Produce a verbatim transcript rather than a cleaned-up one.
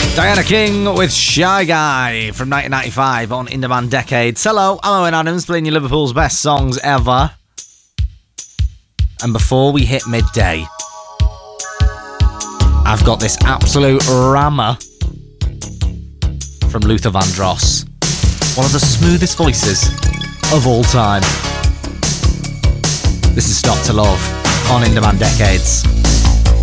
Diana King with Shy Guy from nineteen ninety-five on In Demand Decades. Hello, I'm Owen Adams playing you Liverpool's best songs ever. And before we hit midday, I've got this absolute rammer from Luther Vandross, one of the smoothest voices of all time. This is Stop to Love on In Demand Decades.